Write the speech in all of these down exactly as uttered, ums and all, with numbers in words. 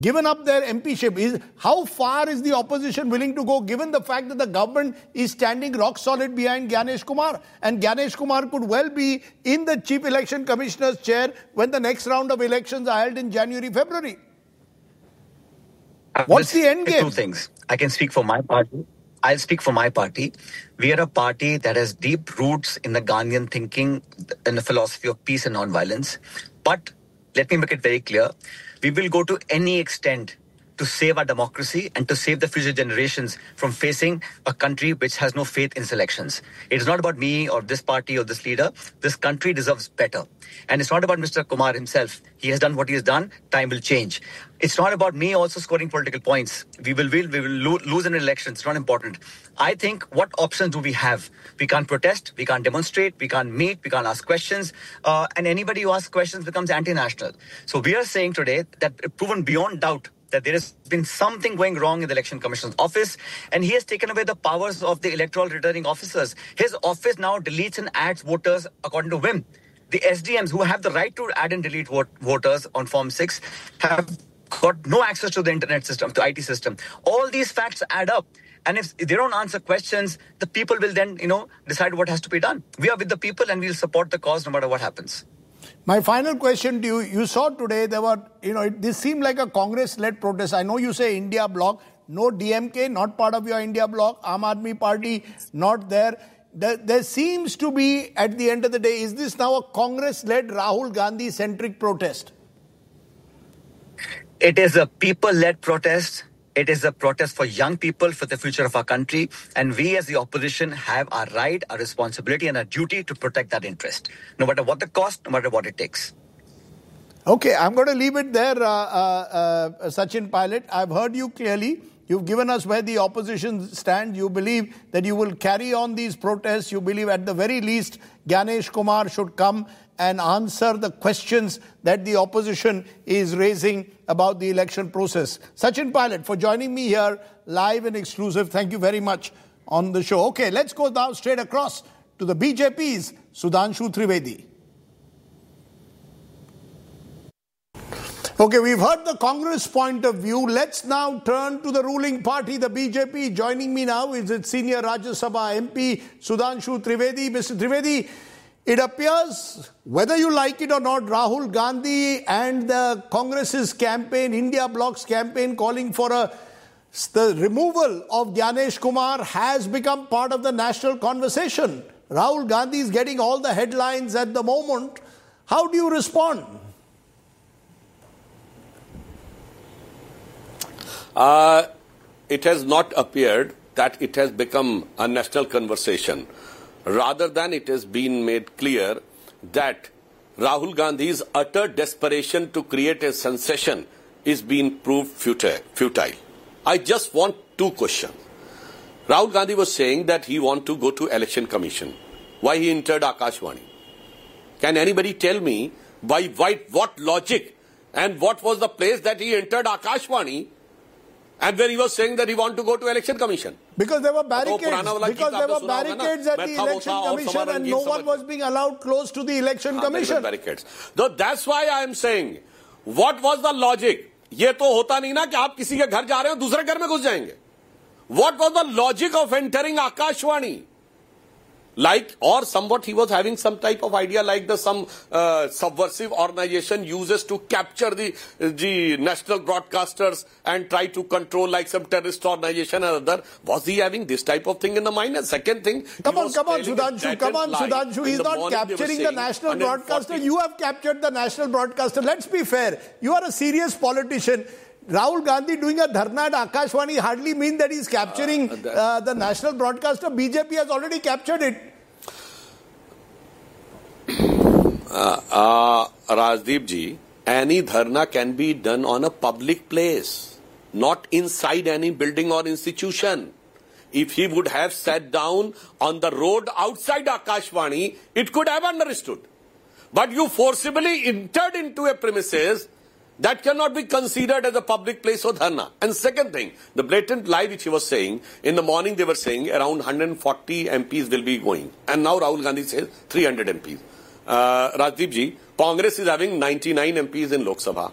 given up their M P-ship. Is, how far is the opposition willing to go, given the fact that the government is standing rock solid behind Gyanesh Kumar? And Gyanesh Kumar could well be in the Chief Election Commissioner's chair when the next round of elections are held in January, February. What's the end game? Two things. I can speak for my party. I'll speak for my party. We are a party that has deep roots in the Gandhian thinking and the philosophy of peace and non-violence. But let me make it very clear. We will go to any extent to save our democracy and to save the future generations from facing a country which has no faith in its elections. It is not about me or this party or this leader. This country deserves better. And it's not about Mister Kumar himself. He has done what he has done. Time will change. It's not about me also scoring political points. We will, will, we will lo- lose an election. It's not important. I think, what options do we have? We can't protest. We can't demonstrate. We can't meet. We can't ask questions. Uh, and anybody who asks questions becomes anti-national. So we are saying today that, proven beyond doubt, that there has been something going wrong in the Election Commission's office, and he has taken away the powers of the electoral returning officers. His office now deletes and adds voters according to whim. The S D Ms, who have the right to add and delete vote, voters on Form six, have got no access to the internet system, to I T system. All these facts add up. And if they don't answer questions, the people will then, you know, decide what has to be done. We are with the people and we'll support the cause no matter what happens. My final question to you, you saw today there were, you know, this seemed like a Congress-led protest. I know you say India bloc, no D M K, not part of your India bloc, Aam Aadmi Party, not there. There, there seems to be, at the end of the day, is this now a Congress-led Rahul Gandhi-centric protest? It is a people-led protest. It is a protest for young people, for the future of our country. And we as the opposition have our right, our responsibility and our duty to protect that interest. No matter what the cost, no matter what it takes. Okay, I'm going to leave it there, uh, uh, uh, Sachin Pilot. I've heard you clearly. You've given us where the opposition stands. You believe that you will carry on these protests. You believe at the very least Gyanesh Kumar should come and answer the questions that the opposition is raising about the election process. Sachin Pilot, for joining me here live and exclusive, thank you very much on the show. Okay, let's go now straight across to the B J P's Sudhanshu Trivedi. Okay, we've heard the Congress point of view. Let's now turn to the ruling party, the B J P. Joining me now is its senior Rajya Sabha M P, Sudhanshu Trivedi. Mister Trivedi, it appears, whether you like it or not, Rahul Gandhi and the Congress's campaign, India Bloc's campaign, calling for a, the removal of Gyanesh Kumar has become part of the national conversation. Rahul Gandhi is getting all the headlines at the moment. How do you respond? Uh, it has not appeared that it has become a national conversation. Rather than it has been made clear that Rahul Gandhi's utter desperation to create a sensation is being proved futile. I just want two questions. Rahul Gandhi was saying that he wants to go to Election Commission. Why he entered Akashvani? Can anybody tell me by what logic and what was the place that he entered Akashvani? And when he was saying that he wanted to go to Election Commission. Because there were barricades, because there were barricades at the Election Commission and no one was being allowed close to the Election Commission. Barricades. So that's why I am saying, what was the logic? ये तो होता नहीं ना कि आप किसी के घर जा रहे हो दूसरे घर में घुस जाएंगे. What was the logic of entering Akashvani? Like, or somewhat he was having some type of idea like the some uh, subversive organization uses to capture the the national broadcasters and try to control like some terrorist organization or other. Was he having this type of thing in the mind? And second thing, come on, come on, Sudhanshu, come on, Sudhanshu. He's not capturing the national broadcaster. You have captured the national broadcaster. Let's be fair. You are a serious politician. Rahul Gandhi doing a dharna at Akashvani hardly means that he's capturing uh, uh, the national broadcaster. B J P has already captured it. Uh, uh, Rajdeep ji, any dharna can be done on a public place, not inside any building or institution. If he would have sat down on the road outside Akashvani, it could have understood. But you forcibly entered into a premises that cannot be considered as a public place or dharna. And second thing, the blatant lie which he was saying, in the morning they were saying around one hundred forty M Ps will be going. And now Rahul Gandhi says three hundred M Ps. Uh, Rajdeep ji, Congress is having ninety-nine M Ps in Lok Sabha.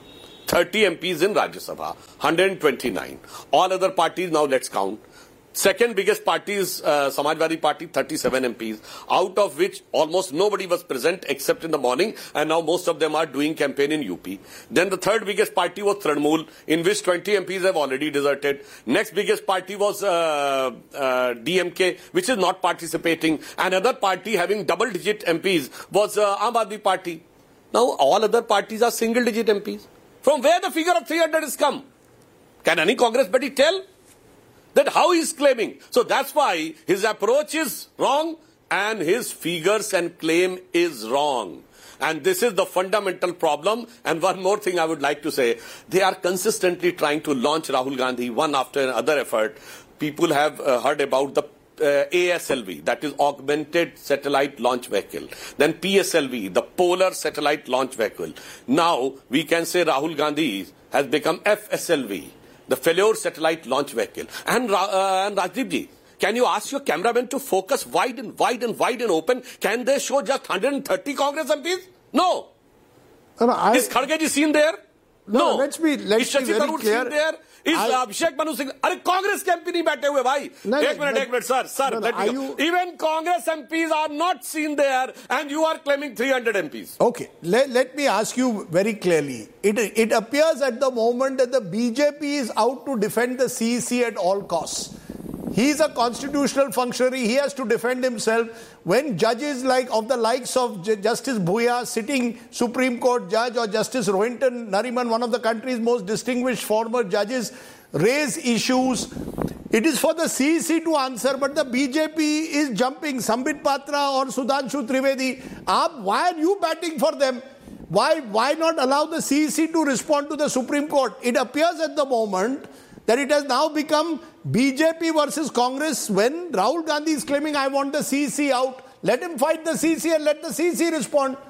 thirty M Ps in Rajya Sabha, one hundred twenty-nine. All other parties, now let's count. Second biggest party is uh, Samajwadi Party, thirty-seven M Ps, out of which almost nobody was present except in the morning, and now most of them are doing campaign in U P. Then the third biggest party was Trinamool, in which twenty M Ps have already deserted. Next biggest party was uh, uh, D M K, which is not participating. Another party having double-digit M Ps was uh, Aam Aadmi Party. Now all other parties are single-digit M Ps. From where the figure of three hundred has come? Can any Congress buddy tell? That how he is claiming. So that's why his approach is wrong and his figures and claim is wrong. And this is the fundamental problem. And one more thing I would like to say. They are consistently trying to launch Rahul Gandhi one after another effort. People have uh, heard about the uh, A S L V, that is Augmented Satellite Launch Vehicle. Then P S L V, the Polar Satellite Launch Vehicle. Now we can say Rahul Gandhi has become F S L V, the Failure Satellite Launch Vehicle. And, uh, and Rajdeep ji, can you ask your cameraman to focus wide and wide and wide and open? Can they show just one hundred thirty Congress M Ps? No. no, no I, is Kharge ji seen there? No. No. Let's be, let's is be very Tharoor clear. Seen there? Is I, Abhishek Manu Singh? Are Congress के M P नहीं बैठे हुए भाई? No, एक no, minute, no, एक minute, sir, sir. No, no, let me go. you, Even Congress M Ps are not seen there, and you are claiming three hundred M Ps. Okay, let, let me ask you very clearly. It, it appears at the moment that the B J P is out to defend the C E C at all costs. He's a constitutional functionary. He has to defend himself. When judges like of the likes of J Justice Bhuya, sitting Supreme Court judge, or Justice Rohinton Nariman, one of the country's most distinguished former judges, raise issues, it is for the C E C to answer, but the B J P is jumping. Sambit Patra or Sudhanshu Trivedi, Aap, why are you batting for them? Why, why not allow the C E C to respond to the Supreme Court? It appears at the moment that it has now become B J P versus Congress. When Rahul Gandhi is claiming, I want the C E C out, let him fight the C E C and let the C E C respond.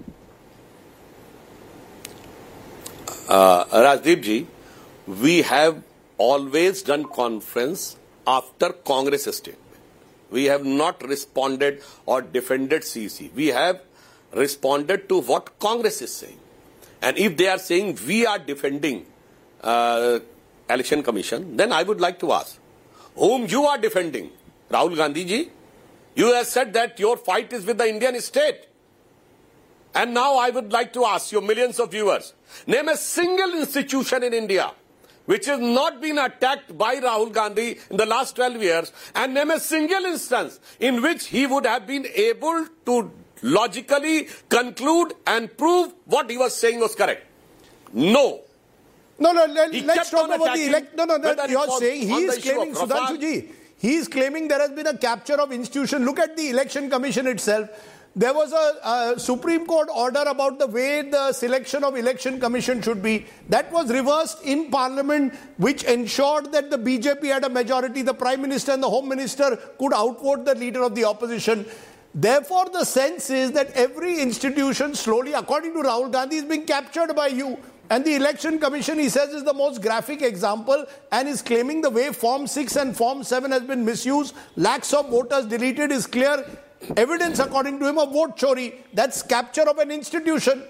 Uh, Rajdeep ji, we have always done conference after Congress statement. We have not responded or defended C E C. We have responded to what Congress is saying. And if they are saying we are defending uh, Election Commission, then I would like to ask, whom you are defending? Rahul Gandhi ji? You have said that your fight is with the Indian state. And now I would like to ask you, millions of viewers, name a single institution in India which has not been attacked by Rahul Gandhi in the last twelve years, and name a single instance in which he would have been able to logically conclude and prove what he was saying was correct. No. No, no, let, He let's kept talk on about the elect. No, no, no, whether it you're was saying he on the is issue of claiming, Rafale. Sudhanshu ji, he is claiming there has been a capture of institution. Look at the Election Commission itself. There was a, a Supreme Court order about the way the selection of Election Commission should be. That was reversed in Parliament, which ensured that the B J P had a majority. The Prime Minister and the Home Minister could outvote the leader of the opposition. Therefore, the sense is that every institution slowly, according to Rahul Gandhi, is being captured by you. And the Election Commission, he says, is the most graphic example, and is claiming the way Form six and Form seven has been misused. Lakhs of voters deleted is clear evidence, according to him, of vote chori. That's capture of an institution.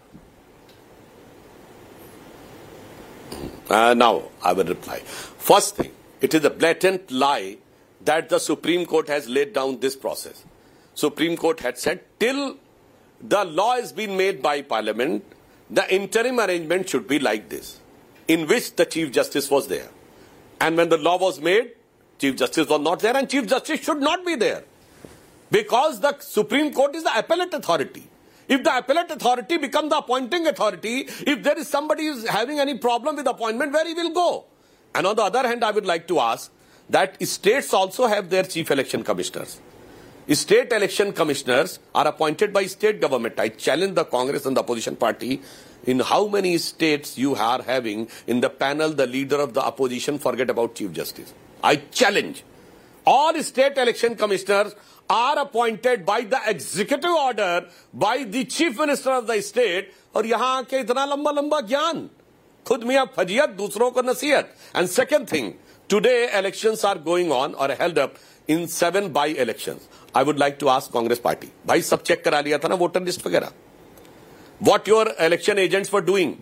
Uh, now, I will reply. First thing, it is a blatant lie that the Supreme Court has laid down this process. Supreme Court had said, till the law has been made by Parliament, the interim arrangement should be like this, in which the Chief Justice was there. And when the law was made, Chief Justice was not there, and Chief Justice should not be there. Because the Supreme Court is the appellate authority. If the appellate authority becomes the appointing authority, if there is somebody who is having any problem with appointment, where he will go? And on the other hand, I would like to ask that states also have their chief election commissioners. State election commissioners are appointed by state government. I challenge the Congress and the opposition party, in how many states you are having in the panel the leader of the opposition, forget about Chief Justice. I challenge. All state election commissioners are appointed by the executive order by the chief minister of the state. और यहाँ के इतना लंबा लंबा ज्ञान, खुद मियाँ फजियत, दूसरों को नसीहत. And second thing, today elections are going on or held up in seven by-elections. I would like to ask Congress party, भाई सब चेक करा लिया था ना वोटर लिस्ट वगैरह. What your election agents were doing,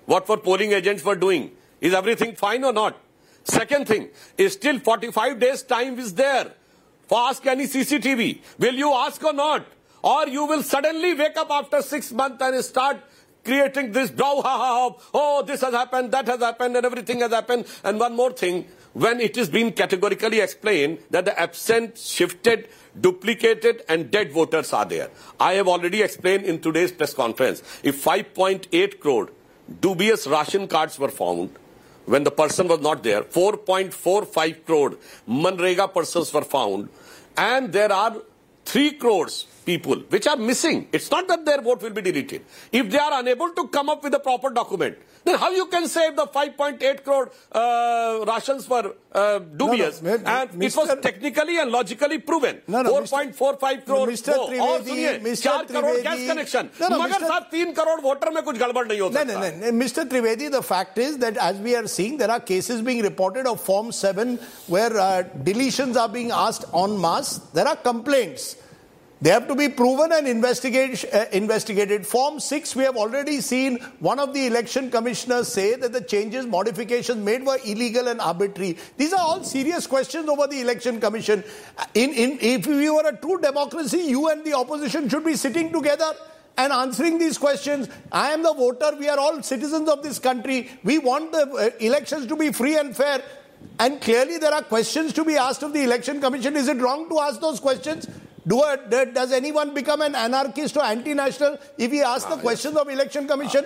what for polling agents were doing. Is everything fine or not? Second thing, is still forty-five days time is there for ask any C C T V. Will you ask or not? Or you will suddenly wake up after six months and start creating this brouhaha of, oh, this has happened, that has happened, and everything has happened. And one more thing, when it is being categorically explained that the absent, shifted, duplicated and dead voters are there. I have already explained in today's press conference, if five point eight crore dubious ration cards were found, when the person was not there, four point four five crore Manrega persons were found, and there are three crores people which are missing. It's not that their vote will be deleted. If they are unable to come up with a proper document, then how you can say the five point eight crore uh, rations were uh, dubious? No, no, and Mister it was technically and logically proven. No, no, four point four five crore. Mister Trivedi, Mister four crore gas connection. No, no, मगर साहब three crore voter में कुछ गड़बड़ नहीं हो सकता. No, no, no. Mister Trivedi, the fact is that as we are seeing, there are cases being reported of Form seven where uh, deletions are being asked en masse. There are complaints. They have to be proven and investigate, uh, investigated. Form six, we have already seen one of the election commissioners say that the changes, modifications made were illegal and arbitrary. These are all serious questions over the election commission. In, in, if we were a true democracy, you and the opposition should be sitting together and answering these questions. I am the voter. We are all citizens of this country. We want the uh, elections to be free and fair. And clearly there are questions to be asked of the election commission. Is it wrong to ask those questions? Do a, does anyone become an anarchist or anti-national if he asks the questions of election commission?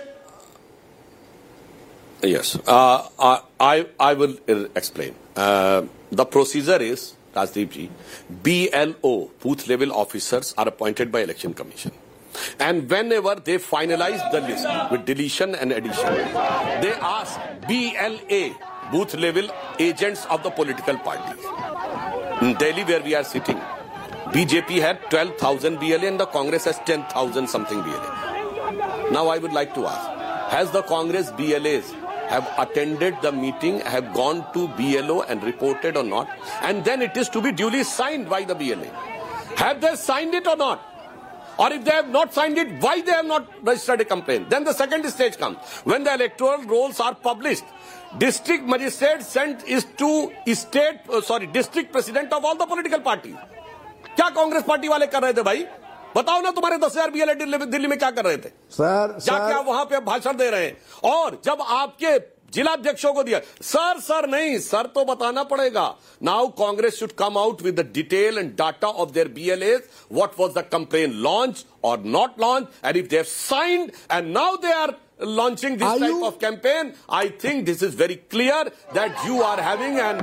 Yes, uh, I, I will explain. Uh, the procedure is, Rajdeep ji, B L O, booth level officers, are appointed by election commission. And whenever they finalize the list with deletion and addition, they ask B L A, booth level agents of the political parties. In Delhi, where we are sitting, B J P had twelve thousand B L A and the Congress has ten thousand something B L A. Now I would like to ask, has the Congress B L As have attended the meeting, have gone to B L O and reported or not? And then it is to be duly signed by the B L A. Have they signed it or not? Or if they have not signed it, why they have not registered a complaint? Then the second stage comes. When the electoral rolls are published, district magistrate sent is to state, uh, sorry, district president of all the political parties. क्या Congress party वाले कर रहे थे भाई? बताओ ना तुम्हारे दस हजार बीएलए दिल्ली में क्या कर रहे थे? सर, जाके आप वहां पे भाषण दे रहे हैं और जब आपके जिलाध्यक्षों को दिया, सर सर नहीं, सर तो बताना पड़ेगा. Now Congress should come out with the detail and data of their B L As, what was the complaint launched or not launched, and if they have signed and now they are launching this are type you... of campaign, I think this is very clear that you are having an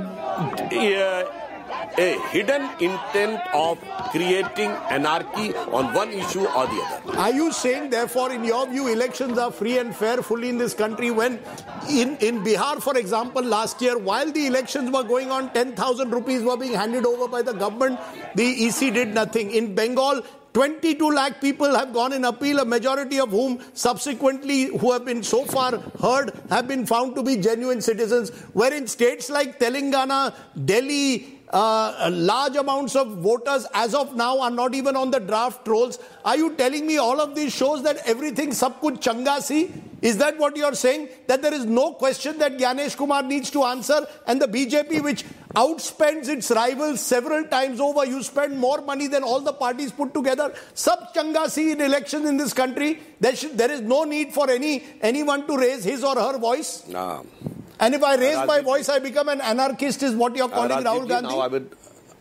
uh, a hidden intent of creating anarchy on one issue or the other. Are you saying, therefore, in your view, elections are free and fair fully in this country when in, in Bihar, for example, last year, while the elections were going on, ten thousand rupees were being handed over by the government, the E C did nothing. In Bengal, twenty-two lakh people have gone in appeal, a majority of whom subsequently, who have been so far heard, have been found to be genuine citizens. Where in states like Telangana, Delhi, uh, large amounts of voters as of now are not even on the draft rolls. Are you telling me all of this shows that everything sab kuch changa si? Is that what you are saying? That there is no question that Gyanesh Kumar needs to answer, and the B J P, which outspends its rivals several times over, you spend more money than all the parties put together. Sab changa si in elections in this country. There, should, there is no need for any anyone to raise his or her voice. No. And if I raise uh, my voice, I become an anarchist, is what you are calling uh, Rahul Gandhi? Now I would,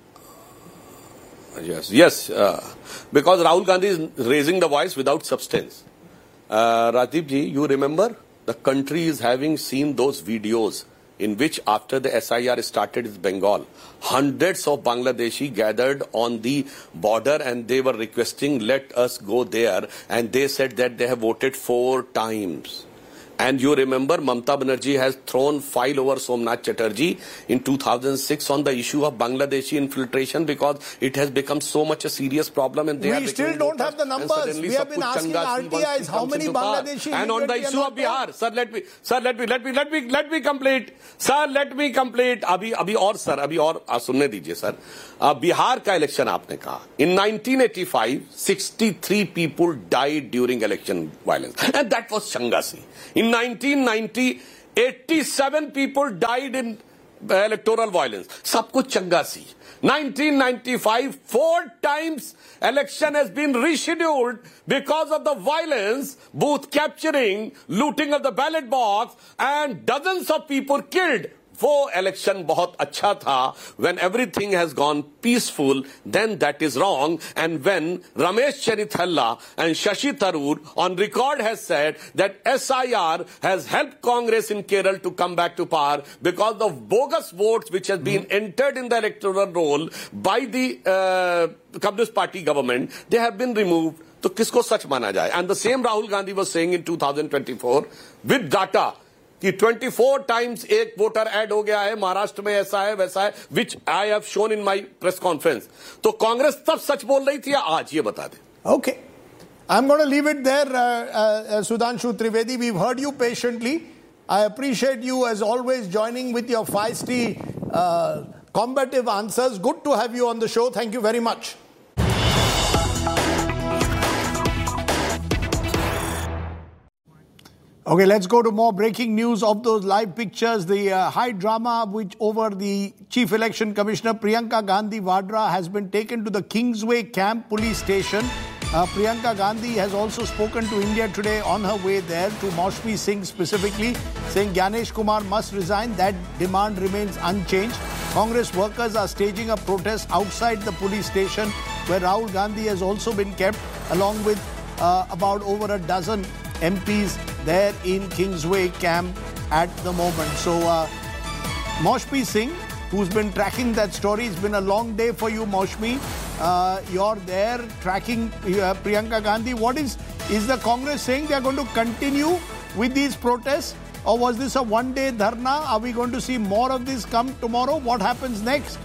uh, yes, yes, uh, because Rahul Gandhi is raising the voice without substance. Uh, Rajiv ji, you remember the country is having seen those videos in which after the S I R started in Bengal, hundreds of Bangladeshi gathered on the border and they were requesting, let us go there. And they said that they have voted four times. And you remember Mamata Banerjee has thrown file over Somnath Chatterjee in two thousand six on the issue of Bangladeshi infiltration because it has become so much a serious problem. And they we still don't have the numbers. We have been asking R T Is how many Bangladeshi. And on the issue of Bihar, sir, let me, sir, let me, let me, let me, let me complete. Sir, let me complete. Abhi, abhi aur sir, abhi aur sunne dijiye sir. Bihar ka election aapne kaha. In nineteen eighty-five, sixty-three people died during election violence. And that was Changasi. In In nineteen ninety, eighty-seven people died in electoral violence. Sab kuch changa si. nineteen ninety-five, four times election has been rescheduled because of the violence, booth capturing, looting of the ballot box, and dozens of people killed. वो election बहुत अच्छा था. When everything has gone peaceful, then that is wrong. And when Ramesh Chennithalla and Shashi Tharoor on record has said that S I R has helped Congress in Kerala to come back to power because of bogus votes which has been entered in the electoral roll by the uh, Communist Party government, they have been removed. तो किसको सच माना जाए? And the same Rahul Gandhi was saying in two thousand twenty-four with data कि twenty-four times एक voter add हो गया है, महाराष्ट्र में ऐसा है वैसा है, which I have shown in my press conference. तो कांग्रेस तब सच बोल रही थी या आज? ये बता दे. Okay, I'm going to leave it there, uh, uh, Sudhanshu Trivedi. We've heard you patiently. I appreciate you as always joining with your feisty, uh, combative answers. Good to have you on the show. Thank you very much. Okay, let's go to more breaking news of those live pictures. The uh, high drama which over the Chief Election Commissioner Priyanka Gandhi Vadra has been taken to the Kingsway Camp Police Station. Uh, Priyanka Gandhi has also spoken to India Today on her way there, to Maushmi Singh specifically, saying Ganesh Kumar must resign. That demand remains unchanged. Congress workers are staging a protest outside the police station where Rahul Gandhi has also been kept, along with uh, about over a dozen M Ps there in Kingsway Camp at the moment. So, uh, Maushmi Singh, who's been tracking that story, it's been a long day for you, Maushmi. Uh, you're there tracking uh, Priyanka Gandhi. What is, is the Congress saying they are going to continue with these protests? Or was this a one-day dharna? Are we going to see more of this come tomorrow? What happens next?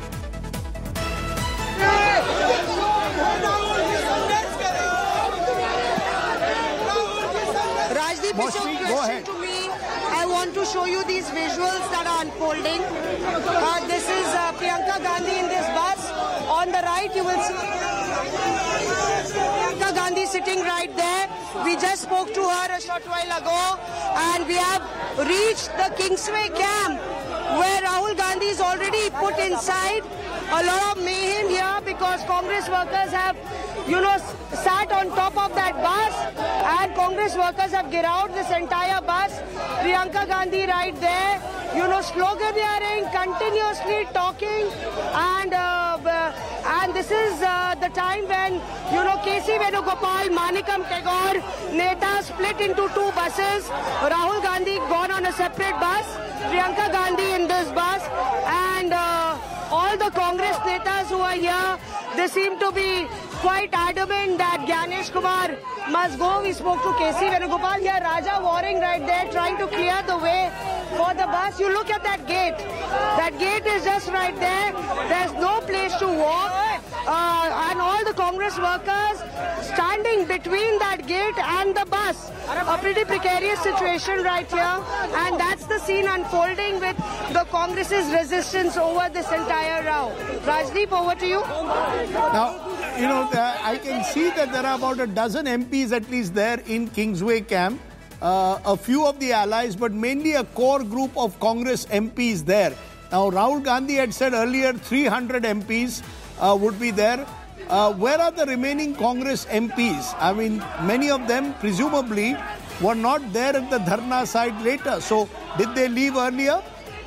Maushmi, go ahead. To me, I want to show you these visuals that are unfolding. Uh, this is uh, Priyanka Gandhi in this bus. On the right, you will see Priyanka Gandhi sitting right there. We just spoke to her a short while ago, and we have reached the Kingsway camp where Rahul Gandhi is already put inside. A lot of mayhem here because Congress workers have, you know, sat on top of that bus, and Congress workers have giroued this entire bus. Priyanka Gandhi right there, you know, sloganeering, continuously talking, and uh, and this is uh, the time when, you know, K C Venugopal, Manikam Tagore, Neta split into two buses. Rahul Gandhi gone on a separate bus, Priyanka Gandhi in this bus, and uh, all the Congress netas who are here, they seem to be quite adamant that Ganesh Kumar must go. We spoke to K C Venugopal here, Raja warring right there, trying to clear the way for the bus. You look at that gate. That gate is just right there. There's no place to walk. Uh, and all the Congress workers standing between that gate and the bus. A pretty precarious situation right here. And that's the scene unfolding with the Congress's resistance over this entire row. Rajdeep, over to you. Now, you know, I can see that there are about a dozen M Ps at least there in Kingsway Camp. Uh, a few of the allies, but mainly a core group of Congress M Ps there. Now, Rahul Gandhi had said earlier three hundred M Ps uh, would be there. Uh, where are the remaining Congress M Ps? I mean, many of them presumably were not there at the Dharna site later. So, did they leave earlier?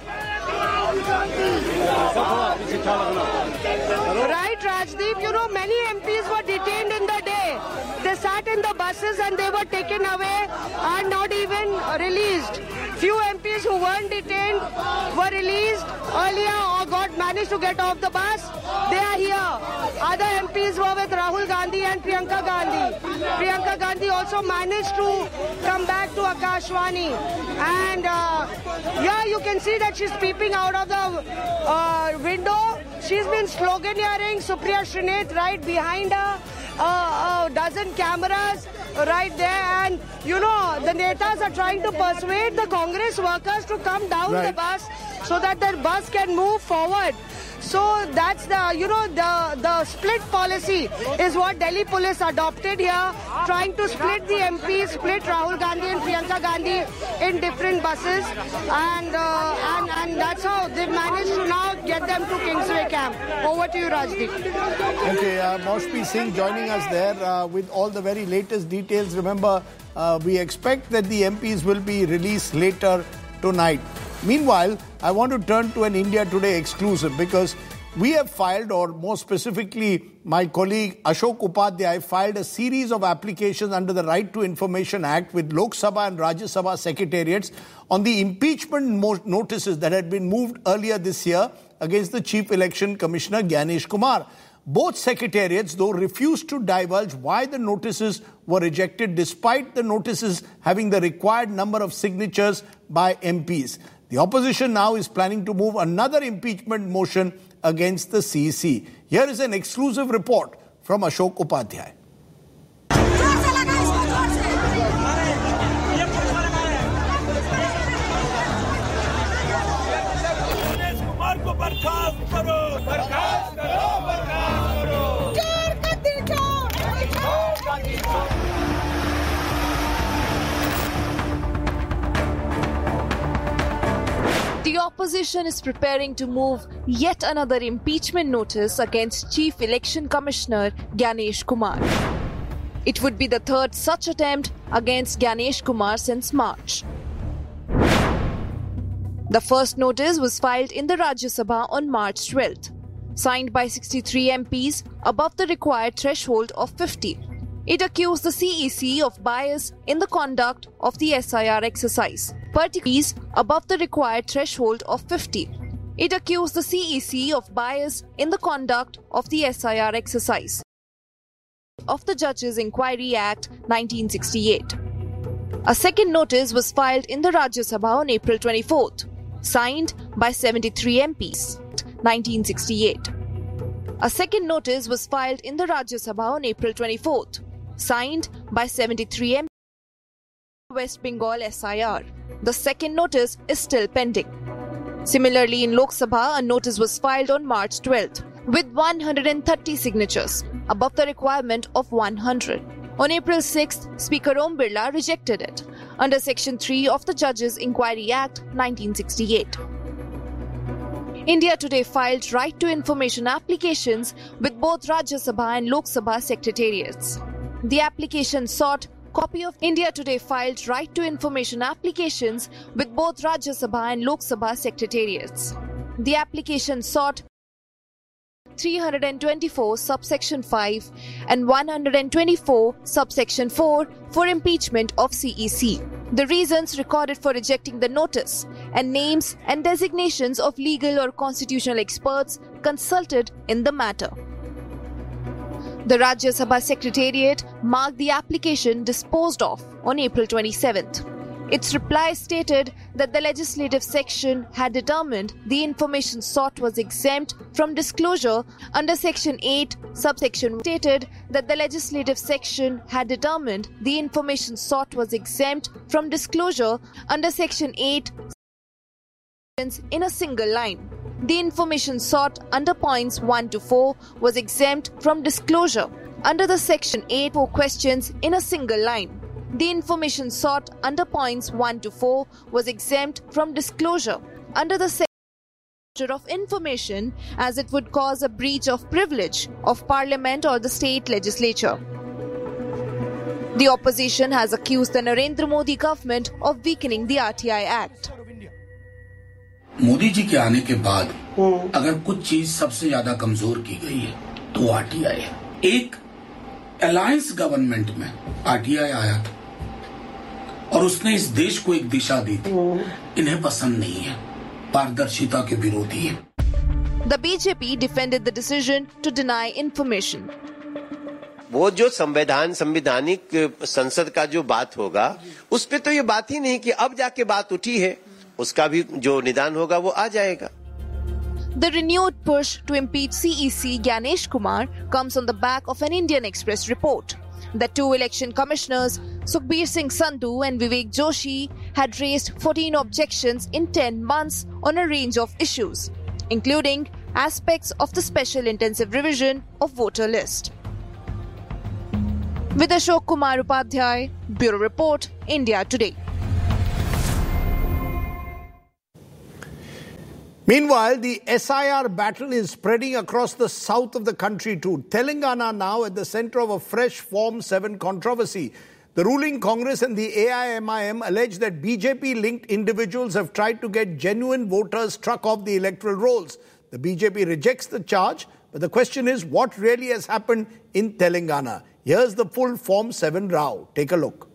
Right, Rajdeep. You know, many M Ps were detained in the day. They sat in the buses and they were taken away and not even released. Few M Ps who weren't detained were released earlier or got managed to get off the bus. They are here. Other M Ps were with Rahul Gandhi and Priyanka Gandhi. Priyanka Gandhi also managed to come back to Akashvani. And uh, yeah, you can see that she's peeping out of the uh, window. She's been sloganeering, Supriya Srinath right behind her. Uh, a dozen cameras right there, and you know the netas are trying to persuade the Congress workers to come down right. the bus so that the bus can move forward. So that's the, you know, the, the split policy is what Delhi police adopted here, trying to split the M Ps, split Rahul Gandhi and Priyanka Gandhi in different buses. And, uh, and, and that's how they've managed to now get them to Kingsway camp. Over to you, Rajdeep. Okay, uh, Maushmi Singh joining us there uh, with all the very latest details. Remember, uh, we expect that the M Ps will be released later tonight. Meanwhile, I want to turn to an India Today exclusive because we have filed, or more specifically, my colleague Ashok Upadhyay filed a series of applications under the Right to Information Act with Lok Sabha and Rajya Sabha secretariats on the impeachment mo- notices that had been moved earlier this year against the Chief Election Commissioner Gyanesh Kumar. Both secretariats, though, refused to divulge why the notices were rejected despite the notices having the required number of signatures by M Ps. The opposition now is planning to move another impeachment motion against the C E C. Here is an exclusive report from Ashok Upadhyay. The opposition is preparing to move yet another impeachment notice against Chief Election Commissioner Gyanesh Kumar. It would be the third such attempt against Gyanesh Kumar since March. The first notice was filed in the Rajya Sabha on March twelfth, signed by sixty-three M Ps above the required threshold of fifty. It accused the C E C of bias in the conduct of the S I R exercise, particularly above the required threshold of fifty. It accused the C E C of bias in the conduct of the S I R exercise of the Judges Inquiry Act nineteen sixty-eight. A second notice was filed in the Rajya Sabha on April twenty-fourth, signed by seventy-three M Ps, nineteen sixty-eight. A second notice was filed in the Rajya Sabha on April twenty-fourth, signed by seventy-three M Ps, West Bengal S I R. The second notice is still pending. Similarly, in Lok Sabha, a notice was filed on March twelfth with one hundred thirty signatures, above the requirement of one hundred. On April sixth, Speaker Om Birla rejected it under Section three of the Judges Inquiry Act nineteen sixty-eight. India Today filed right to information applications with both Rajya Sabha and Lok Sabha secretariats. The application sought copy of India Today filed right to information applications with both Rajya Sabha and Lok Sabha secretariats. The application sought three hundred twenty-four subsection five and one hundred twenty-four subsection four for impeachment of C E C. The reasons recorded for rejecting the notice and names and designations of legal or constitutional experts consulted in the matter. The Rajya Sabha Secretariat marked the application disposed of on April twenty-seventh. Its reply stated that the legislative section had determined the information sought was exempt from disclosure under Section eight, subsection stated that the legislative section had determined the information sought was exempt from disclosure under Section eight in a single line. The information sought under points one to four was exempt from disclosure under the Section eight for questions in a single line. The information sought under points one to four was exempt from disclosure under the Section of information as it would cause a breach of privilege of Parliament or the state legislature. The opposition has accused the Narendra Modi government of weakening the R T I Act. Modi ji के आने के बाद अगर कुछ चीज सबसे ज्यादा कमजोर की गई है तो आरटीआई है। एक अलायंस गवर्नमेंट में आरटीआई आया था और उसने इस देश को एक दिशा दी थी। इन्हें पसंद नहीं है, पारदर्शिता के विरोधी है। The B J P defended the decision to deny information. वो जो संविधान संवैधानिक संसद का जो बात होगा उस पे तो ये बात ही नहीं कि अब जाके बात उठी है, उसका भी जो निदान होगा वो आ जाएगा। The renewed push to impeach C E C Gyanesh Kumar comes on the back of an Indian Express report that two election commissioners, Sukhbir Singh Sandhu and Vivek Joshi, had raised fourteen objections in ten months on a range of issues, including aspects of the special intensive revision of voter list. With Ashok Kumar Upadhyay, Bureau Report, India Today. Meanwhile, the S I R battle is spreading across the south of the country too. Telangana now at the center of a fresh Form seven controversy. The ruling Congress and the A I M I M allege that B J P-linked individuals have tried to get genuine voters struck off the electoral rolls. The B J P rejects the charge, but the question is what really has happened in Telangana. Here's the full Form seven row. Take a look.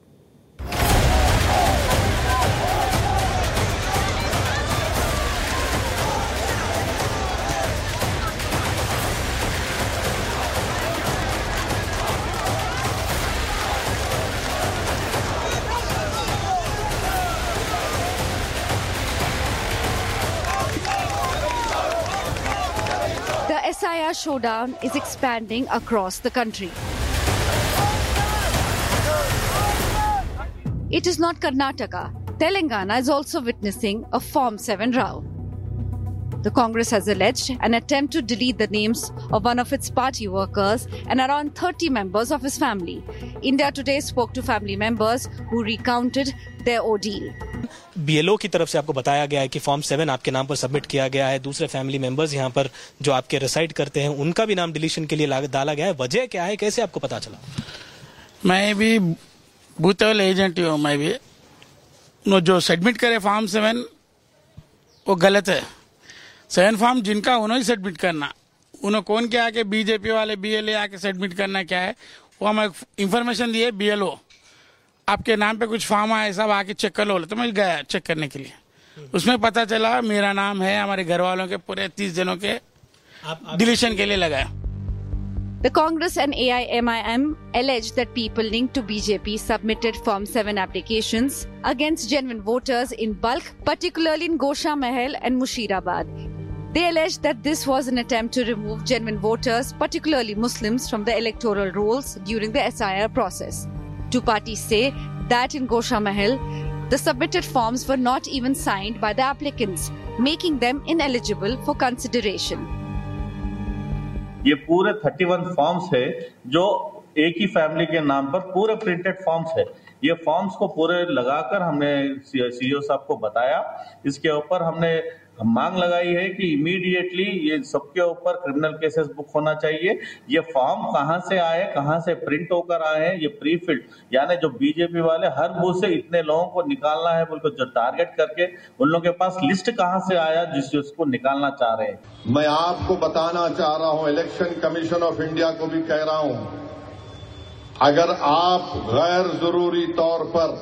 The S I R showdown is expanding across the country. It is not Karnataka. Telangana is also witnessing a Form seven row. The Congress has alleged an attempt to delete the names of one of its party workers and around thirty members of his family. India Today spoke to family members who recounted their ordeal. B L O की तरफ से आपको बताया गया है कि form seven आपके नाम पर सबमिट किया गया है. दूसरे फैमिली मेंबर्स यहाँ पर जो आपके रिसाइड करते हैं उनका भी नाम डिलीशन के लिए डाला गया है. वजह क्या है, कैसे आपको पता चला? मैं भी बूथ लेवल एजेंट हूँ. मैं भी नो जो सबमिट करे फॉर्म सेवन वो गलत है. सेवन फॉर्म जिनका उन्होंने सबमिट करना, उन्होंने कौन क्या आके बीजेपी वाले बी एल ए आके सबमिट करना क्या है वो हमें इंफॉर्मेशन दिए बी एल ओ आपके नाम पे कुछ फॉर्म आया सब आके चेक कर लो. तो मैं गया चेक करने के लिए. उसमें पता चला मेरा नाम है, हमारे घर वालों के पूरे तीस जनों के डिलीशन के लिए लगाया. The Congress and A I M I M alleged that people linked to B J P submitted Form seven applications against genuine voters in bulk, particularly in Gosha Mahal and Mushirabad. They alleged that this was an attempt to remove genuine voters, particularly Muslims, from the electoral rolls during the S I R process. Two parties say that in Gosha Mahal, the submitted forms were not even signed by the applicants, making them ineligible for consideration. ये पूरे इकतीस forms है जो एक ही family के नाम पर पूरे प्रिंटेड फॉर्म्स है. ये फॉर्म्स को पूरे लगाकर हमने सीईओ साहब को बताया. इसके ऊपर हमने मांग लगाई है कि इमीडिएटली ये सबके ऊपर क्रिमिनल केसेस बुक होना चाहिए. ये फॉर्म कहां से आए, कहां से प्रिंट होकर आए हैं, ये प्री फिल्ड यानी जो बीजेपी वाले हर बूथ से इतने लोगों को निकालना है बोल को जो टारगेट करके उन लोगों के पास लिस्ट कहां से आया जिस जिसको निकालना चाह रहे हैं. मैं आपको बताना चाह रहा हूं, इलेक्शन कमीशन ऑफ इंडिया को भी कह रहा हूं, अगर आप गैर जरूरी तौर पर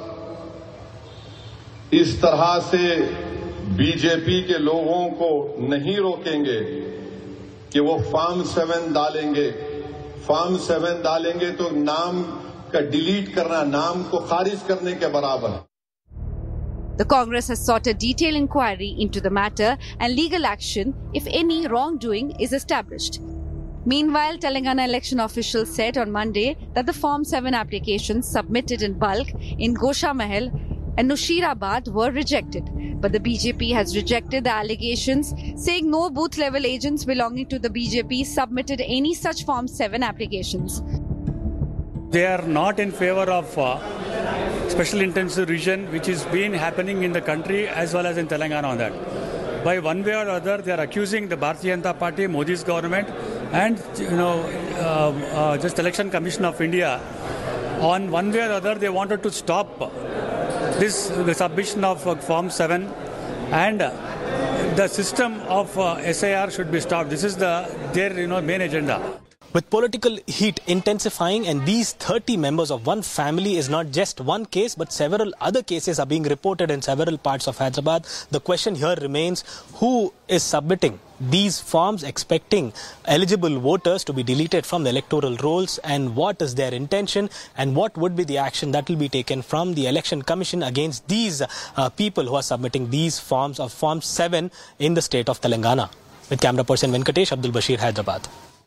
इस तरह से बीजेपी के लोगों को नहीं रोकेंगे कि वो फॉर्म सेवन डालेंगे, फॉर्म सेवन डालेंगे तो नाम का डिलीट करना, नाम को खारिज करने के बराबर है. The Congress has sought a detailed inquiry into the matter and legal action if any wrongdoing is established. Meanwhile, Telangana election officials said on Monday that the Form seven applications submitted in bulk in Gosha Mahal and Nushirabad were rejected. But the B J P has rejected the allegations, saying no booth-level agents belonging to the B J P submitted any such Form seven applications. They are not in favor of uh, special intensive revision, which is been happening in the country as well as in Telangana on that. By one way or other, they are accusing the Bharatiya Janata Party, Modi's government, and you know, uh, uh, just Election Commission of India. On one way or other, they wanted to stop this the submission of uh, Form seven, and uh, the system of uh, S I R should be stopped. This is the their you know main agenda. With political heat intensifying and these thirty members of one family is not just one case but several other cases are being reported in several parts of Hyderabad, the question here remains who is submitting these forms expecting eligible voters to be deleted from the electoral rolls, and what is their intention and what would be the action that will be taken from the Election Commission against these uh, people who are submitting these forms of Form seven in the state of Telangana. With camera person Venkatesh, Abdul Bashir, Hyderabad.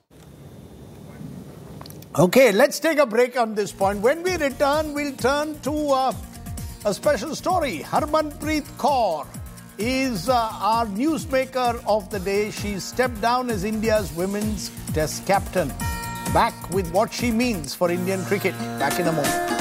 Okay, let's take a break on this point. When we return, we'll turn to uh, a special story. Harmanpreet Kaur is uh, our newsmaker of the day. She stepped down as India's women's test captain. Back with what she means for Indian cricket. Back in a moment.